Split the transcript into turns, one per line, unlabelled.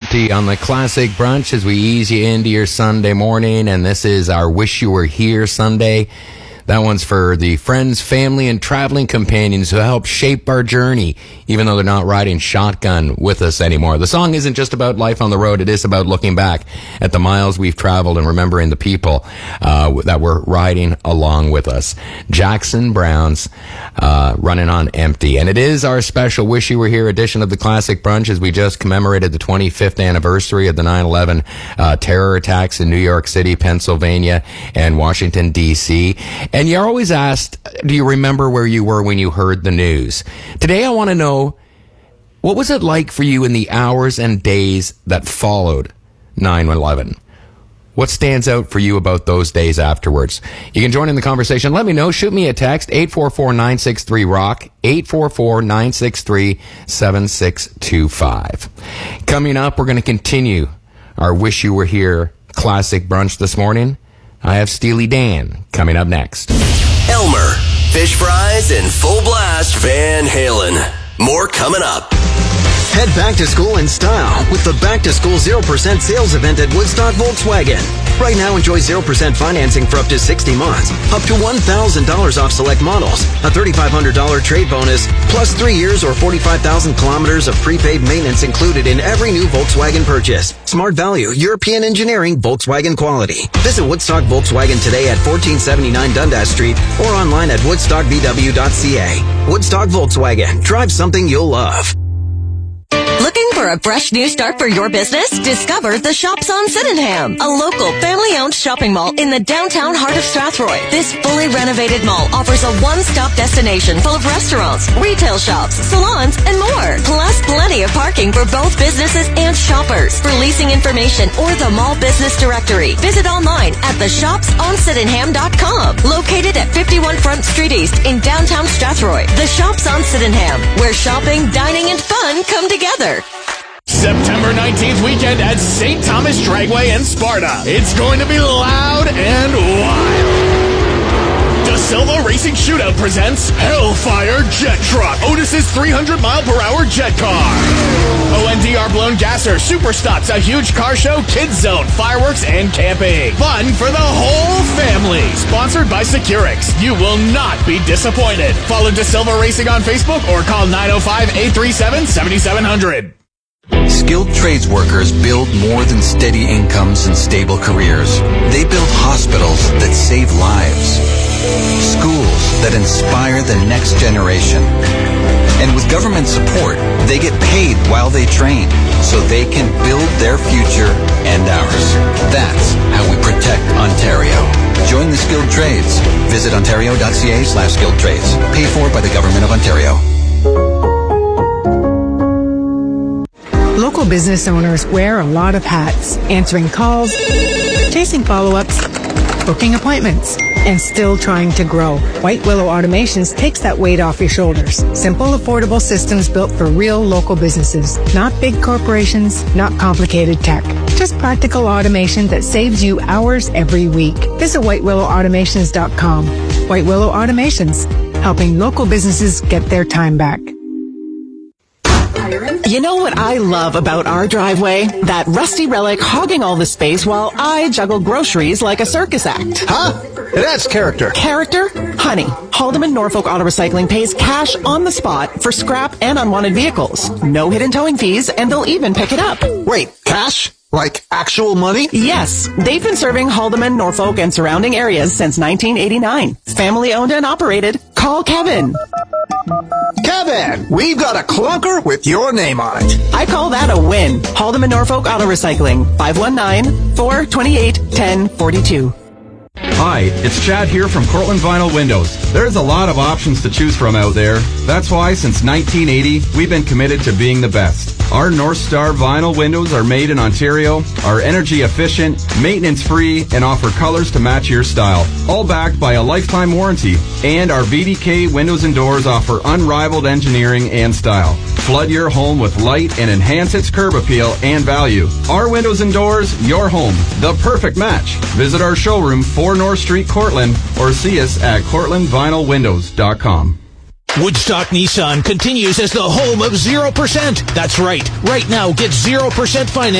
Empty on the Classic Brunch as we ease you into your Sunday morning. And this is our Wish You Were Here Sunday. That one's for the friends, family, and traveling companions who help shape our journey, even though they're not riding shotgun with us anymore. The song isn't just about life on the road. It is about looking back at the miles we've traveled and remembering the people that were riding along with us. Jackson Browne's Running on Empty. And it is our special Wish You Were Here edition of the Classic Brunch as we just commemorated the 25th anniversary of the 9/11 terror attacks in New York City, Pennsylvania, and Washington, D.C. And you're always asked, do you remember where you were when you heard the news? Today I want to know, what was it like for you in the hours and days that followed 9/11? What stands out for you about those days afterwards? You can join in the conversation. Let me know. Shoot me a text, 844-963-ROCK, 844-963-7625. Coming up, we're going to continue our Wish You Were Here Classic Brunch this morning. I have Steely Dan coming up next.
Elmer, fish fries, and full blast Van Halen. More coming up.
Head back to school in style with the Back to School 0% sales event at Woodstock Volkswagen. Right now, enjoy 0% financing for up to 60 months, up to $1,000 off select models, a $3,500 trade bonus, plus 3 years or 45,000 kilometers of prepaid maintenance included in every new Volkswagen purchase. Smart value, European engineering, Volkswagen quality. Visit Woodstock Volkswagen today at 1479 Dundas Street or online at woodstockvw.ca. Woodstock Volkswagen. Drive something you'll love.
Looking for a fresh new start for your business? Discover the Shops on Sydenham, a local family-owned shopping mall in the downtown heart of Strathroy. This fully renovated mall offers a one-stop destination full of restaurants, retail shops, salons, and more. Plus, plenty of parking for both businesses and shoppers. For leasing information or the mall business directory, visit online at theshopsonsydenham.com. Located at 51 Front Street East in downtown Strathroy. The Shops on Sydenham, where shopping, dining, and fun come together.
September 19th weekend at St. Thomas Dragway in Sparta. It's going to be loud and wild. DeSilva Racing Shootout presents Hellfire Jet Truck, Otis's 300-mile-per-hour jet car. ONDR Blown Gasser, Super Stots, a huge car show, kids zone, fireworks, and camping. Fun for the whole family. Sponsored by Securix. You will not be disappointed. Follow DeSilva Racing on Facebook or call 905-837-7700.
Skilled trades workers build more than steady incomes and stable careers. They build hospitals that save lives, schools that inspire the next generation. And with government support, they get paid while they train so they can build their future and ours. That's how we protect Ontario. Join the skilled trades. Visit ontario.ca/skilled trades. Paid for by the Government of Ontario.
Local business owners wear a lot of hats, answering calls, chasing follow-ups, booking appointments, and still trying to grow. White Willow Automations takes that weight off your shoulders. Simple, affordable systems built for real local businesses. Not big corporations, not complicated tech. Just practical automation that saves you hours every week. Visit whitewillowautomations.com. White Willow Automations, helping local businesses get their time back.
You know what I love about our driveway? That rusty relic hogging all the space while I juggle groceries like a circus act.
Huh? That's character.
Character? Honey, Haldeman Norfolk Auto Recycling pays cash on the spot for scrap and unwanted vehicles. No hidden towing fees, and they'll even pick it up.
Wait, cash? Like actual money?
Yes. They've been serving Haldeman, Norfolk, and surrounding areas since 1989. Family owned and operated. Call Kevin.
Kevin, we've got a clunker with your name on it.
I call that a win. Haldeman Norfolk Auto Recycling, 519-428-1042.
Hi, it's Chad here from Cortland Vinyl Windows. There's a lot of options to choose from out there. That's why since 1980, we've been committed to being the best. Our North Star vinyl windows are made in Ontario, are energy efficient, maintenance free, and offer colors to match your style. All backed by a lifetime warranty. And our VDK windows and doors offer unrivaled engineering and style. Flood your home with light and enhance its curb appeal and value. Our windows and doors, your home, the perfect match. Visit our showroom 4 North Street, Cortland, or see us at cortlandvinylwindows.com.
Woodstock Nissan continues as the home of 0%. That's right. Right now, get 0% finance